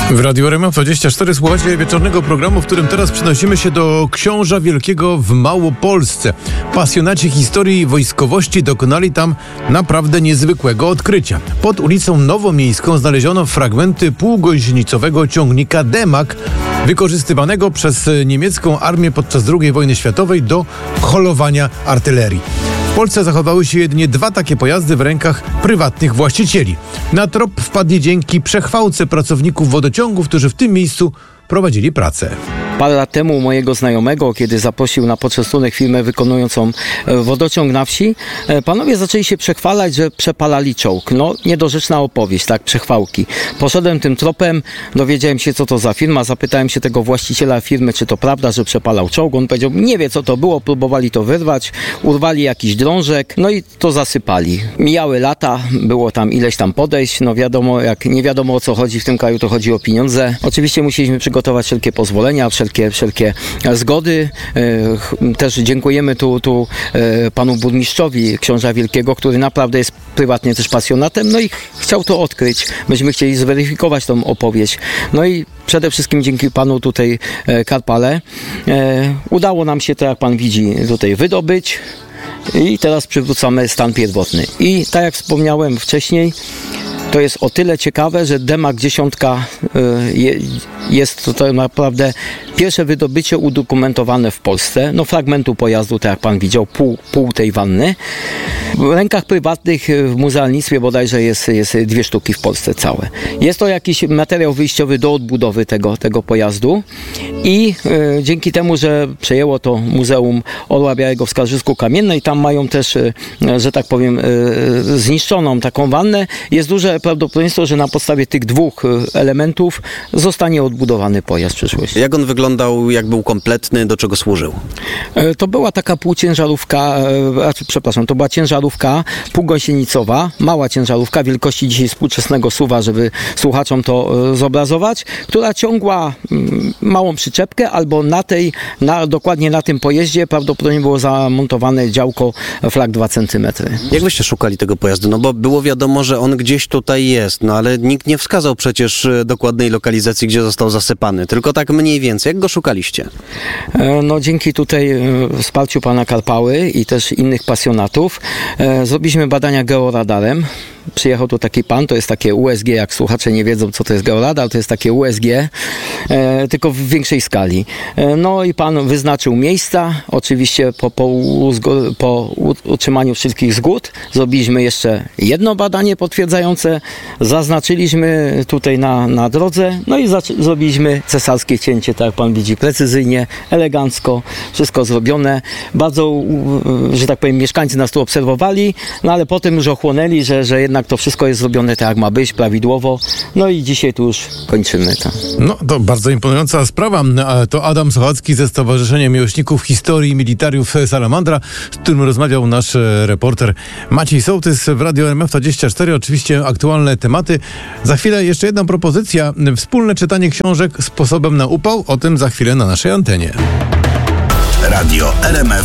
W Radiu RMF24 słuchacie wieczornego programu, w którym teraz przenosimy się do Książa Wielkiego w Małopolsce. Pasjonaci historii i wojskowości dokonali tam naprawdę niezwykłego odkrycia. Pod ulicą Nowomiejską znaleziono fragmenty półgąsienicowego ciągnika Demag, wykorzystywanego przez niemiecką armię podczas II wojny światowej do holowania artylerii. W Polsce zachowały się jedynie 2 takie pojazdy w rękach prywatnych właścicieli. Na trop wpadli dzięki przechwałce pracowników wodociągów, którzy w tym miejscu prowadzili pracę. Parę lat temu mojego znajomego, kiedy zaprosił na poczęstunek firmę wykonującą wodociąg na wsi, panowie zaczęli się przechwalać, że przepalali czołg. No, niedorzeczna opowieść, tak, przechwałki. Poszedłem tym tropem, dowiedziałem się, co to za firma, zapytałem się tego właściciela firmy, czy to prawda, że przepalał czołg. On powiedział, nie wie, co to było, próbowali to wyrwać, urwali jakiś drążek, no i to zasypali. Mijały lata, było tam ileś tam podejść, no wiadomo, jak nie wiadomo, o co chodzi w tym kraju, to chodzi o pieniądze. Oczywiście musieliśmy przygotować wszelkie pozwolenia, wszelkie zgody. Też dziękujemy tu panu burmistrzowi Książa Wielkiego, który naprawdę jest prywatnie też pasjonatem, no i chciał to odkryć. Myśmy chcieli zweryfikować tą opowieść. No i przede wszystkim dzięki panu tutaj Karpale udało nam się to, jak pan widzi, tutaj wydobyć i teraz przywrócamy stan pierwotny. I tak jak wspomniałem wcześniej, to jest o tyle ciekawe, że Demag 10 jest to naprawdę pierwsze wydobycie udokumentowane w Polsce. No fragmentu pojazdu, tak jak pan widział, pół tej wanny. W rękach prywatnych w muzealnictwie bodajże jest 2 sztuki w Polsce całe. Jest to jakiś materiał wyjściowy do odbudowy tego pojazdu i dzięki temu, że przejęło to Muzeum Orła Białego w Skarżysku Kamiennej, tam mają też, że tak powiem, zniszczoną taką wannę, jest duże prawdopodobieństwo, że na podstawie tych 2 elementów zostanie odbudowany pojazd w przyszłości. Jak on wyglądał, jak był kompletny, do czego służył? To była taka półciężarówka, to była ciężarówka półgąsienicowa, mała ciężarówka wielkości dzisiaj współczesnego SUV-a, żeby słuchaczom to zobrazować, która ciągła małą przyczepkę, albo dokładnie na tym pojeździe prawdopodobnie było zamontowane działko flak 2 cm. Jak wyście szukali tego pojazdu? No bo było wiadomo, że on gdzieś tutaj jest, no ale nikt nie wskazał przecież dokładnej lokalizacji, gdzie został zasypany, tylko tak mniej więcej. Jak go szukaliście? No dzięki tutaj wsparciu pana Karpały i też innych pasjonatów zrobiliśmy badania georadarem. Przyjechał tu taki pan, to jest takie USG, jak słuchacze nie wiedzą, co to jest georadar, to jest takie USG, tylko w większej skali. No i pan wyznaczył miejsca, oczywiście po utrzymaniu wszystkich zgód zrobiliśmy jeszcze jedno badanie potwierdzające, zaznaczyliśmy tutaj na drodze, no i zrobiliśmy cesarskie cięcie, tak jak pan widzi, precyzyjnie, elegancko, wszystko zrobione. Bardzo, że tak powiem, mieszkańcy nas tu obserwowali, no ale potem już ochłonęli, że jednak to wszystko jest zrobione tak, jak ma być, prawidłowo. No i dzisiaj tu już kończymy to. No to bardzo imponująca sprawa. To Adam Sochacki ze Stowarzyszeniem Miłośników Historii i Militariów Salamandra, z którym rozmawiał nasz reporter Maciej Sołtys w Radiu RMF24. Oczywiście aktualne tematy. Za chwilę jeszcze jedna propozycja. Wspólne czytanie książek sposobem na upał. O tym za chwilę na naszej antenie. Radio RMF